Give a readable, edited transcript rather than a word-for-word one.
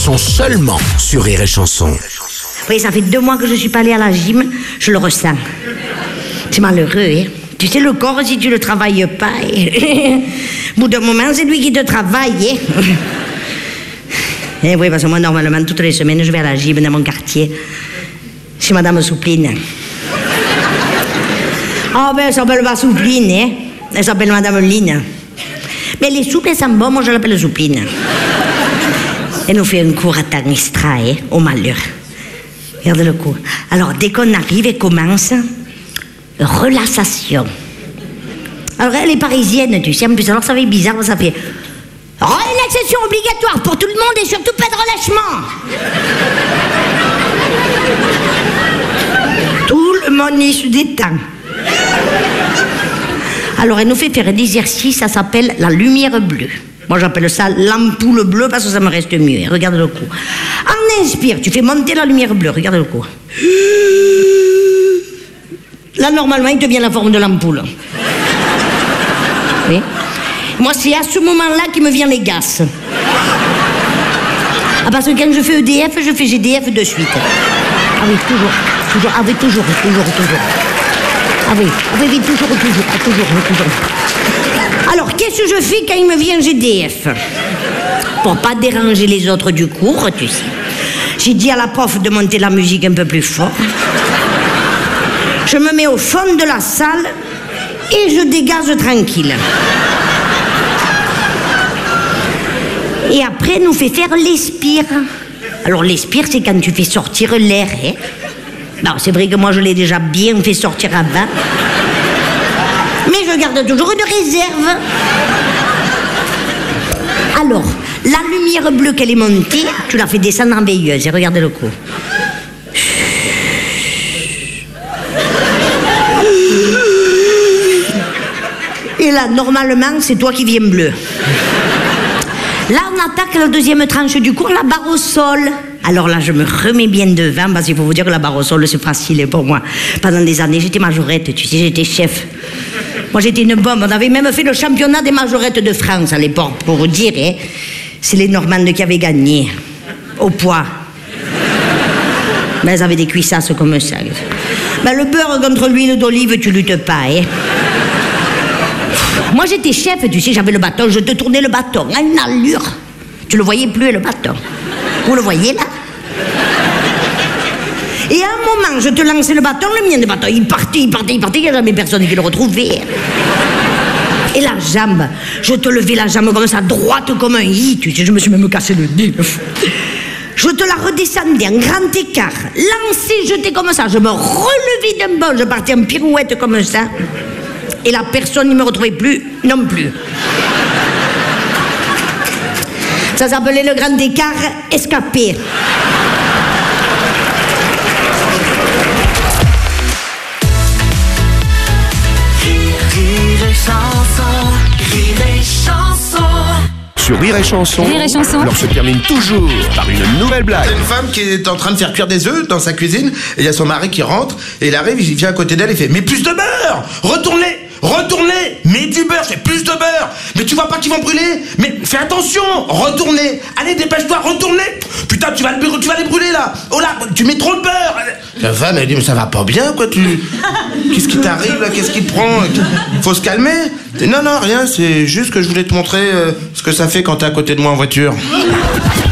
sont seulement sur Rire et Chanson. Oui, ça fait 2 mois que je suis pas allée à la gym, je le ressens. C'est malheureux, hein. Tu sais, le corps, si tu le travailles pas, au bout d'un moment, c'est lui qui te travaille, hein. Eh oui, parce que moi, normalement, toutes les semaines, je vais à la gym dans mon quartier. C'est Madame Soupline. Ah ben, elle s'appelle pas Soupline, hein. Elle s'appelle Madame Line. Mais elle est souple et sent bon, moi je l'appelle Soupline. Elle nous fait un cours à temps extra, hein, au malheur. Regarde le cours. Alors, dès qu'on arrive, elle commence... relaxation. Alors, elle est parisienne, tu sais, en plus, alors ça fait bizarre, ça fait... relaxation obligatoire pour tout le monde et surtout pas de relâchement. Tout le monde se détend. Alors, elle nous fait faire un exercice, ça s'appelle la lumière bleue. Moi, j'appelle ça l'ampoule bleue parce que ça me reste mieux. Regarde le coup. En inspire, tu fais monter la lumière bleue. Regarde le coup. Là, normalement, il devient la forme de l'ampoule. Oui. Moi, c'est à ce moment-là qu'il me vient les gaz. Ah, parce que quand je fais EDF, je fais GDF de suite. Ah oui, toujours. Ah oui, toujours. Ah oui, toujours. Alors, qu'est-ce que je fais quand il me vient GDF? Pour pas déranger les autres du cours, tu sais. J'ai dit à la prof de monter la musique un peu plus fort. Je me mets au fond de la salle et je dégaze tranquille. Et après, elle nous fait faire l'expire. Alors, l'expire, c'est quand tu fais sortir l'air, hein. Non, c'est vrai que moi, je l'ai déjà bien fait sortir avant. Mais je garde toujours une réserve. Alors, la lumière bleue qu'elle est montée, tu la fais descendre en veilleuse. Et regarde le coup. Et là, normalement, c'est toi qui viens bleu. Là, on attaque la deuxième tranche du cours, la barre au sol. Alors là, je me remets bien devant, parce qu'il faut vous dire que la barre au sol, c'est facile pour moi. Pendant des années, j'étais majorette, tu sais, j'étais chef. Moi, j'étais une bombe. On avait même fait le championnat des majorettes de France à l'époque, pour vous dire, hein. C'est les Normandes qui avaient gagné. Au poids. Mais elles avaient des cuissasses comme ça. Ben, le beurre contre l'huile d'olive, tu luttes pas, hein. Moi, j'étais chef, tu sais, j'avais le bâton, je te tournais le bâton, à une allure. Tu le voyais plus, le bâton. Vous le voyez, là? Et à un moment, je te lançais le bâton, le mien de bâton, il partait, il n'y a jamais personne qui le retrouvait. Et la jambe, je te levais la jambe comme ça, droite comme un i, tu sais, je me suis même cassé le nez. Je te la redescendais en grand écart, lancé, jeté comme ça, je me relevais d'un bond, je partais en pirouette comme ça. Et la personne ne me retrouvait plus, non plus. Ça s'appelait le grand écart escapé. Sur Rire et Chanson, alors se termine toujours par une nouvelle blague. C'est une femme qui est en train de faire cuire des œufs dans sa cuisine, et il y a son mari qui rentre, et il arrive, il vient à côté d'elle et fait « Mais plus de beurre! Retournez! Mets du beurre, j'ai plus de beurre! Mais tu vois pas qu'ils vont brûler? Mais fais attention! Retournez! Allez, dépêche-toi, retournez! Putain, tu vas les brûler là! Oh là, tu mets trop de beurre! » La femme, elle dit « Mais ça va pas bien, quoi, Qu'est-ce qui t'arrive, là? Qu'est-ce qui te prend? Faut se calmer? » Non, rien, c'est juste que je voulais te montrer ce que ça fait quand t'es à côté de moi en voiture.